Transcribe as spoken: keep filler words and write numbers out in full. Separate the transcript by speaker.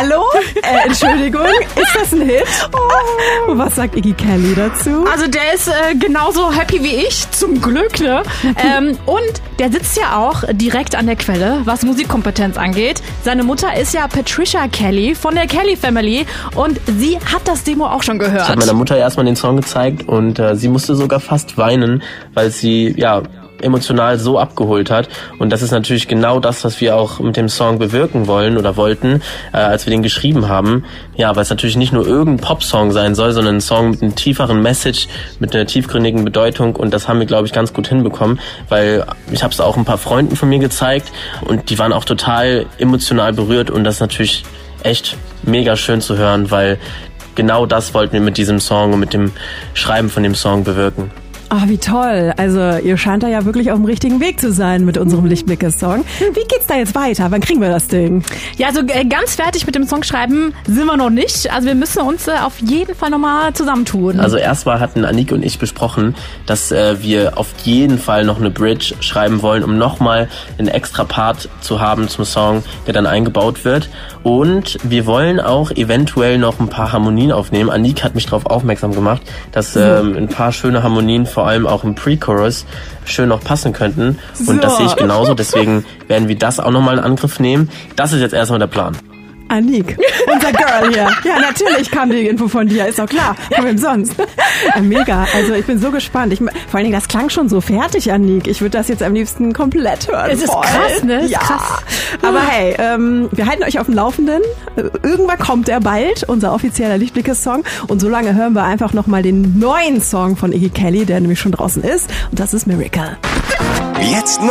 Speaker 1: Hallo? Äh, Entschuldigung, ist das ein Hit? Oh. Und was sagt Iggy Kelly dazu?
Speaker 2: Also der ist äh, genauso happy wie ich, zum Glück, ne? ähm, und der sitzt ja auch direkt an der Quelle, was Musikkompetenz angeht. Seine Mutter ist ja Patricia Kelly von der Kelly Family und sie hat das Demo auch schon gehört.
Speaker 3: Ich habe meiner Mutter erstmal den Song gezeigt und äh, sie musste sogar fast weinen, weil sie, ja, emotional so abgeholt hat. Und das ist natürlich genau das, was wir auch mit dem Song bewirken wollen oder wollten, äh, als wir den geschrieben haben. Ja, weil es natürlich nicht nur irgendein Popsong sein soll, sondern ein Song mit einem tieferen Message, mit einer tiefgründigen Bedeutung. Und das haben wir, glaube ich, ganz gut hinbekommen, weil ich habe es auch ein paar Freunden von mir gezeigt und die waren auch total emotional berührt. Und das ist natürlich echt mega schön zu hören, weil genau das wollten wir mit diesem Song und mit dem Schreiben von dem Song bewirken.
Speaker 1: Ah, oh, wie toll. Also ihr scheint da ja wirklich auf dem richtigen Weg zu sein mit unserem Lichtblicke-Song. Wie geht's da jetzt weiter? Wann kriegen wir das Ding?
Speaker 2: Ja, also äh, ganz fertig mit dem Songschreiben sind wir noch nicht. Also wir müssen uns äh, auf jeden Fall nochmal zusammentun.
Speaker 3: Also erstmal hatten Anik und ich besprochen, dass äh, wir auf jeden Fall noch eine Bridge schreiben wollen, um nochmal einen extra Part zu haben zum Song, der dann eingebaut wird. Und wir wollen auch eventuell noch ein paar Harmonien aufnehmen. Anik hat mich darauf aufmerksam gemacht, dass ähm, ein paar schöne Harmonien vor allem auch im Pre-Chorus schön noch passen könnten. Und so. Das sehe ich genauso. Deswegen werden wir das auch nochmal in Angriff nehmen. Das ist jetzt erstmal der Plan.
Speaker 1: Anik, unser Girl hier. Ja, natürlich kam die Info von dir, ist doch klar. Von wem sonst? Ja, mega. Also ich bin so gespannt. Ich, vor allen Dingen, das klang schon so fertig, Anik. Ich würde das jetzt am liebsten komplett hören.
Speaker 2: Es ist
Speaker 1: voll.
Speaker 2: krass, ne?
Speaker 1: Ja.
Speaker 2: Krass.
Speaker 1: Aber hey, ähm, wir halten euch auf dem Laufenden. Irgendwann kommt er bald, unser offizieller Lichtblicke-Song. Und solange hören wir einfach nochmal den neuen Song von Iggy Kelly, der nämlich schon draußen ist. Und das ist Miracle.
Speaker 4: Jetzt